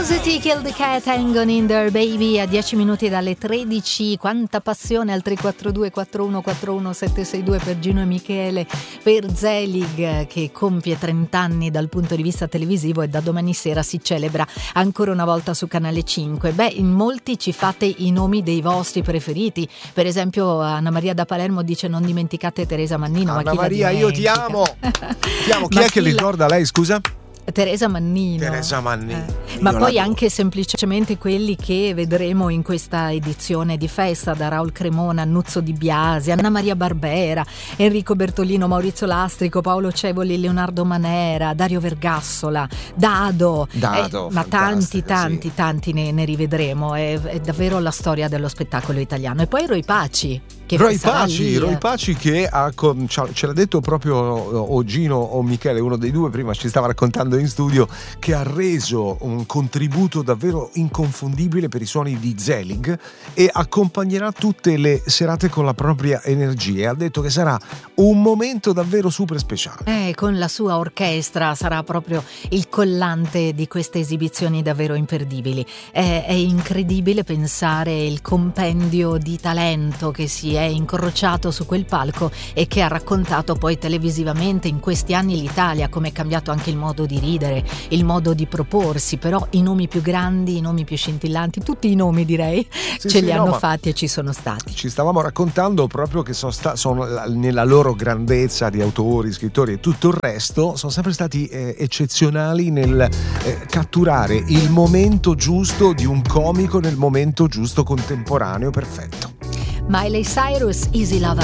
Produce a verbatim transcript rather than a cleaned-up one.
Curiosity Kill the Cat, Hang on in there baby, a dieci minuti dalle tredici. Quanta passione al tre quattro due quattro uno quattro uno sette sei due per Gino e Michele, per Zelig che compie trenta anni dal punto di vista televisivo e da domani sera si celebra ancora una volta su Canale cinque. Beh, in molti ci fate i nomi dei vostri preferiti, per esempio Anna Maria da Palermo dice non dimenticate Teresa Mannino. Anna ma chi Maria, io ti amo, ti amo. Chi Ma è che chi la- ricorda lei, scusa? Teresa Mannino. Teresa Mannino. Eh. Ma Io poi l'adoro. anche semplicemente quelli che vedremo in questa edizione di festa, da Raul Cremona, Nuzzo Di Biasi, Anna Maria Barbera, Enrico Bertolino, Maurizio Lastrico, Paolo Cevoli, Leonardo Manera, Dario Vergassola, Dado, Dado, eh, ma tanti fantastica, tanti sì. tanti ne, ne rivedremo. È, è davvero la storia dello spettacolo italiano. E poi Roy Paci che Roy sarà Paci, lì, Roy eh. Paci che ha, con- ce ce l'ha detto proprio o Gino o Michele, uno dei due prima ci stava raccontando in studio, che ha reso un contributo davvero inconfondibile per i suoni di Zelig e accompagnerà tutte le serate con la propria energia e ha detto che sarà un momento davvero super speciale. Eh, con la sua orchestra sarà proprio il collante di queste esibizioni davvero imperdibili. È, è incredibile pensare il compendio di talento che si è incrociato su quel palco e che ha raccontato poi televisivamente in questi anni l'Italia, come è cambiato anche il modo di ridere, il modo di proporsi, però i nomi più grandi, i nomi più scintillanti, tutti i nomi direi, Sì, ce sì, li no, hanno ma- fatti e ci sono stati. Ci stavamo raccontando proprio che sono, sta- sono la- nella loro grandezza di autori, scrittori e tutto il resto, sono sempre stati eh, eccezionali nel eh, catturare il momento giusto di un comico nel momento giusto contemporaneo perfetto. Miley Cyrus, Easy Lover.